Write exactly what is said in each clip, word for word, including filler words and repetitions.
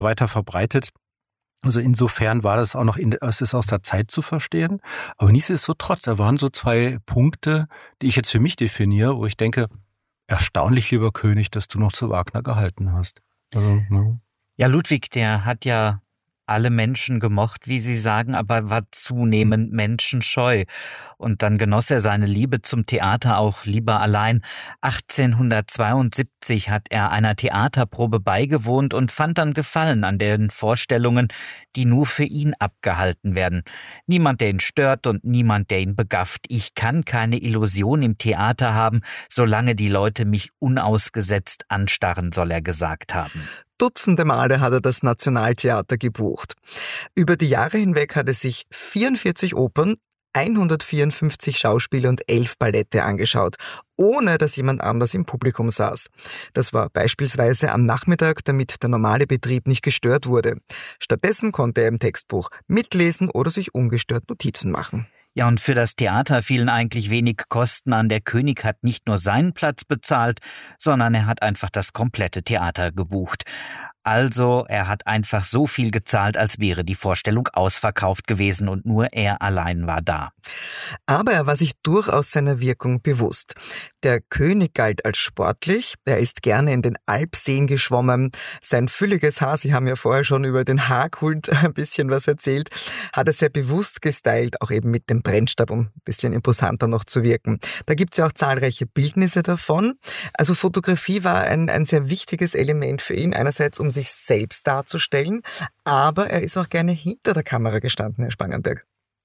weiter verbreitet. Also insofern war das auch noch, in, es ist aus der Zeit zu verstehen. Aber nichtsdestotrotz, da waren so zwei Punkte, die ich jetzt für mich definiere, wo ich denke, erstaunlich, lieber König, dass du noch zu Wagner gehalten hast. Also, ne? Ja, Ludwig, der hat ja alle Menschen gemocht, wie Sie sagen, aber war zunehmend menschenscheu. Und dann genoss er seine Liebe zum Theater auch lieber allein. achtzehnhundertzweiundsiebzig hat er einer Theaterprobe beigewohnt und fand dann Gefallen an den Vorstellungen, die nur für ihn abgehalten werden. Niemand, der ihn stört und niemand, der ihn begafft. Ich kann keine Illusion im Theater haben, solange die Leute mich unausgesetzt anstarren, soll er gesagt haben. Dutzende Male hat er das Nationaltheater gebucht. Über die Jahre hinweg hat er sich vierundvierzig Opern, hundertvierundfünfzig Schauspiele und elf Ballette angeschaut, ohne dass jemand anders im Publikum saß. Das war beispielsweise am Nachmittag, damit der normale Betrieb nicht gestört wurde. Stattdessen konnte er im Textbuch mitlesen oder sich ungestört Notizen machen. Ja, und für das Theater fielen eigentlich wenig Kosten an. Der König hat nicht nur seinen Platz bezahlt, sondern er hat einfach das komplette Theater gebucht. Also, er hat einfach so viel gezahlt, als wäre die Vorstellung ausverkauft gewesen und nur er allein war da. Aber er war sich durchaus seiner Wirkung bewusst. Der König galt als sportlich, er ist gerne in den Alpseen geschwommen. Sein fülliges Haar, Sie haben ja vorher schon über den Haarkult ein bisschen was erzählt, hat er sehr bewusst gestylt, auch eben mit dem Brennstab, um ein bisschen imposanter noch zu wirken. Da gibt es ja auch zahlreiche Bildnisse davon. Also Fotografie war ein, ein sehr wichtiges Element für ihn, einerseits um sich selbst darzustellen, aber er ist auch gerne hinter der Kamera gestanden, Herr Spangenberg.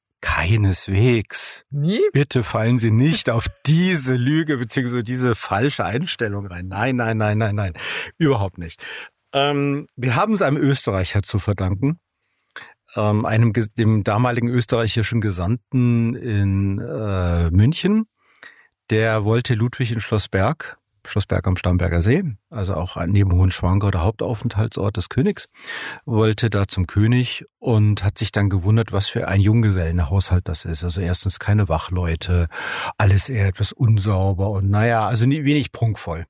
Keineswegs. Nie? Bitte fallen Sie nicht auf diese Lüge bzw. diese falsche Einstellung rein. Nein, nein, nein, nein, nein. Überhaupt nicht. Ähm, wir haben es einem Österreicher zu verdanken, ähm, einem dem damaligen österreichischen Gesandten in äh, München. Der wollte Ludwig in Schlossberg, Schlossberg am Starnberger See, also auch neben Hohenschwangau der Hauptaufenthaltsort des Königs, wollte da zum König und hat sich dann gewundert, was für ein Junggesellenhaushalt das ist. Also erstens keine Wachleute, alles eher etwas unsauber und naja, also wenig prunkvoll.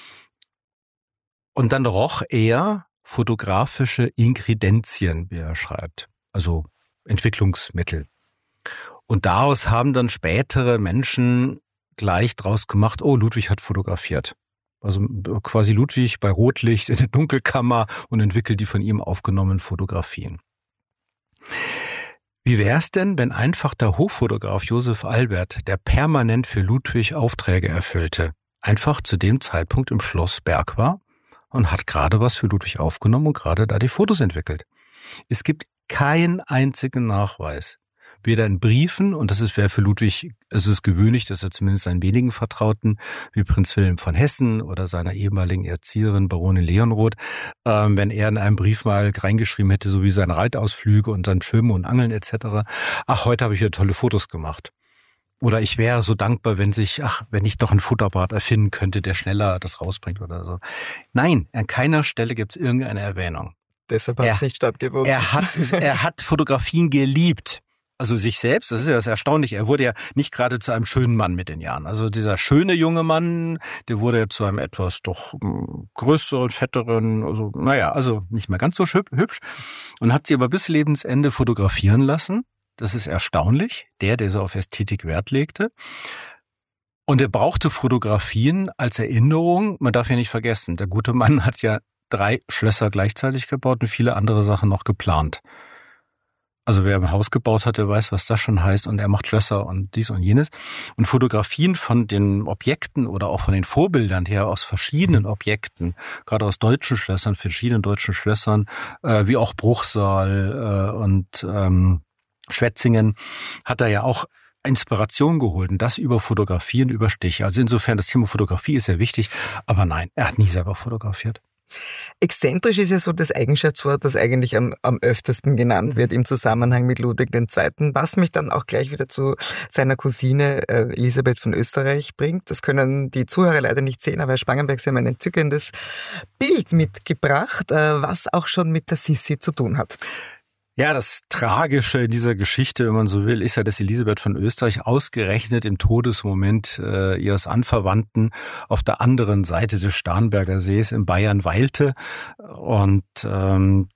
Und dann roch er fotografische Inkredenzien, wie er schreibt, also Entwicklungsmittel. Und daraus haben dann spätere Menschen gleich draus gemacht, oh, Ludwig hat fotografiert. Also quasi Ludwig bei Rotlicht in der Dunkelkammer und entwickelt die von ihm aufgenommenen Fotografien. Wie wäre es denn, wenn einfach der Hoffotograf Josef Albert, der permanent für Ludwig Aufträge erfüllte, einfach zu dem Zeitpunkt im Schloss Berg war und hat gerade was für Ludwig aufgenommen und gerade da die Fotos entwickelt? Es gibt keinen einzigen Nachweis, weder in Briefen, und das ist wäre für Ludwig, es ist gewöhnlich, dass er zumindest seinen wenigen Vertrauten, wie Prinz Wilhelm von Hessen oder seiner ehemaligen Erzieherin Baronin Leonroth, ähm, wenn er in einem Brief mal reingeschrieben hätte, so wie seine Reitausflüge und dann Schwimmen und Angeln et cetera. Ach, heute habe ich hier tolle Fotos gemacht. Oder ich wäre so dankbar, wenn sich, ach, wenn ich doch einen Fotoapparat erfinden könnte, der schneller das rausbringt oder so. Nein, an keiner Stelle gibt es irgendeine Erwähnung. Deshalb hat es nicht stattgefunden. Er hat, er hat Fotografien geliebt. Also sich selbst, das ist ja das Erstaunliche, er wurde ja nicht gerade zu einem schönen Mann mit den Jahren. Also dieser schöne junge Mann, der wurde ja zu einem etwas doch größeren, fetteren, also naja, also nicht mehr ganz so hübsch und hat sie aber bis Lebensende fotografieren lassen. Das ist erstaunlich, der, der so auf Ästhetik Wert legte. Und er brauchte Fotografien als Erinnerung. Man darf ja nicht vergessen, der gute Mann hat ja drei Schlösser gleichzeitig gebaut und viele andere Sachen noch geplant. Also wer ein Haus gebaut hat, der weiß, was das schon heißt. Und er macht Schlösser und dies und jenes. Und Fotografien von den Objekten oder auch von den Vorbildern her aus verschiedenen Objekten, gerade aus deutschen Schlössern, verschiedenen deutschen Schlössern, äh, wie auch Bruchsal äh, und ähm, Schwetzingen, hat er ja auch Inspiration geholt. Und das über Fotografien, über Stiche. Also insofern, das Thema Fotografie ist sehr wichtig. Aber nein, er hat nie selber fotografiert. Exzentrisch ist ja so das Eigenschaftswort, das eigentlich am, am öftesten genannt wird im Zusammenhang mit Ludwig der Zweite., was mich dann auch gleich wieder zu seiner Cousine äh, Elisabeth von Österreich bringt. Das können die Zuhörer leider nicht sehen, aber Herr Spangenberg, Sie haben ein entzückendes Bild mitgebracht, äh, was auch schon mit der Sissi zu tun hat. Ja, das Tragische in dieser Geschichte, wenn man so will, ist ja, dass Elisabeth von Österreich ausgerechnet im Todesmoment äh, ihres Anverwandten auf der anderen Seite des Starnberger Sees in Bayern weilte. Und ähm,